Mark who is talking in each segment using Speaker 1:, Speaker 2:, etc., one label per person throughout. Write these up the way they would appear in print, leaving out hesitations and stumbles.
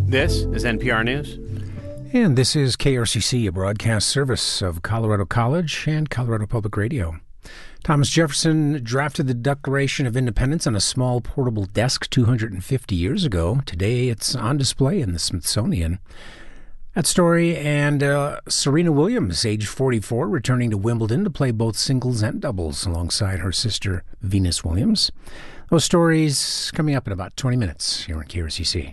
Speaker 1: This is NPR News.
Speaker 2: And this is KRCC, a broadcast service of Colorado College and Colorado Public Radio. Thomas Jefferson drafted the Declaration of Independence on a small portable desk 250 years ago. Today it's on display in the Smithsonian. That story and Serena Williams, age 44, returning to Wimbledon to play both singles and doubles alongside her sister Venus Williams. Those stories coming up in about 20 minutes here on KRCC.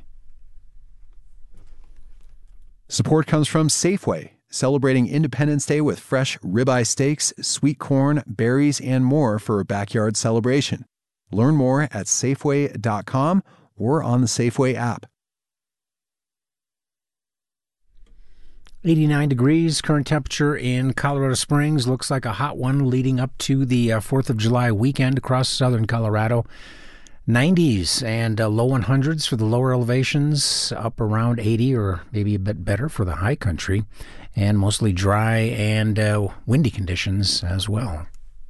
Speaker 3: Support comes from Safeway, celebrating Independence Day with fresh ribeye steaks, sweet corn, berries, and more for a backyard celebration. Learn more at Safeway.com or on the Safeway app.
Speaker 2: 89 degrees, current temperature in Colorado Springs. Looks like a hot one leading up to the 4th of July weekend across southern Colorado. 90s and low 100s for the lower elevations, up around 80 or maybe a bit better for the high country, and mostly dry and windy conditions as well.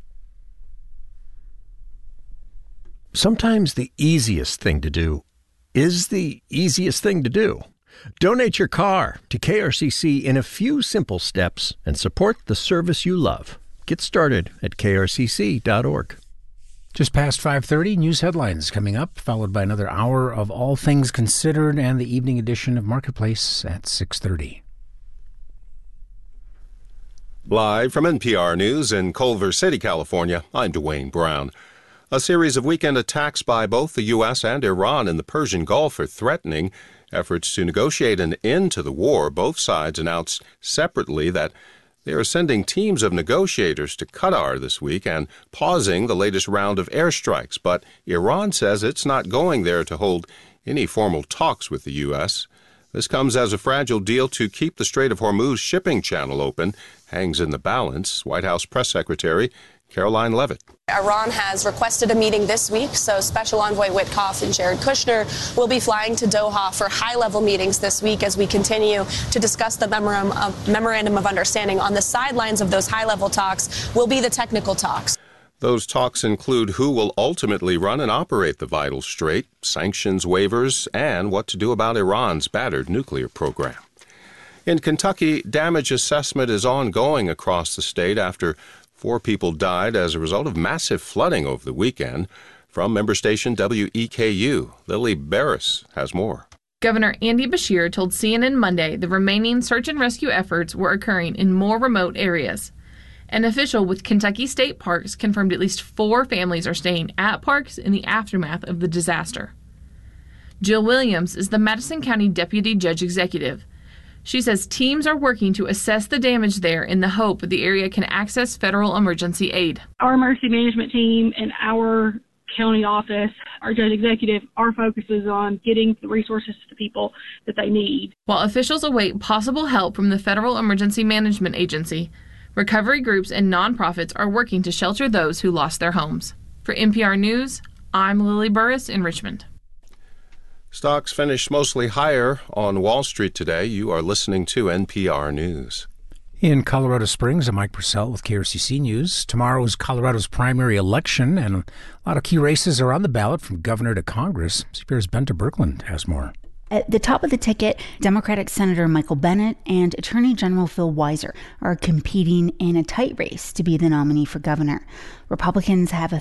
Speaker 4: Sometimes the easiest thing to do is the easiest thing to do. Donate your car to KRCC in a few simple steps and support the service you love. Get started at krcc.org.
Speaker 2: Just past 5:30, news headlines coming up, followed by another hour of All Things Considered and the evening edition of Marketplace at 6:30.
Speaker 5: Live from NPR News in Culver City, California, I'm Dwayne Brown. A series of weekend attacks by both the U.S. and Iran in the Persian Gulf are threatening efforts to negotiate an end to the war. Both sides announced separately that they are sending teams of negotiators to Qatar this week and pausing the latest round of airstrikes. But Iran says it's not going there to hold any formal talks with the U.S. This comes as a fragile deal to keep the Strait of Hormuz shipping channel open hangs in the balance. White House Press Secretary Caroline Leavitt.
Speaker 6: Iran has requested a meeting this week, so Special Envoy Witkoff and Jared Kushner will be flying to Doha for high-level meetings this week as we continue to discuss the memorandum of understanding. On the sidelines of those high-level talks will be the technical talks.
Speaker 5: Those talks include who will ultimately run and operate the vital strait, sanctions waivers, and what to do about Iran's battered nuclear program. In Kentucky, damage assessment is ongoing across the state after 4 people died as a result of massive flooding over the weekend. From member station WEKU, Lily Barris has more.
Speaker 7: Governor Andy Beshear told CNN Monday the remaining search and rescue efforts were occurring in more remote areas. An official with Kentucky State Parks confirmed at least 4 families are staying at parks in the aftermath of the disaster. Jill Williams is the Madison County Deputy Judge Executive. She says teams are working to assess the damage there in the hope the area can access federal emergency aid.
Speaker 8: Our emergency management team and our county office, our judge executive, our focus is on getting the resources to the people that they need.
Speaker 7: While officials await possible help from the Federal Emergency Management Agency, recovery groups and nonprofits are working to shelter those who lost their homes. For NPR News, I'm Lily Burris in Richmond.
Speaker 5: Stocks finished mostly higher on Wall Street today. You are listening to NPR News.
Speaker 2: In Colorado Springs, I'm Mike Purcell with KRCC News. Tomorrow is Colorado's primary election, and a lot of key races are on the ballot from governor to Congress. CPR's Benta Birkeland has more.
Speaker 9: At the top of the ticket, Democratic Senator Michael Bennet and Attorney General Phil Weiser are competing in a tight race to be the nominee for governor. Republicans have a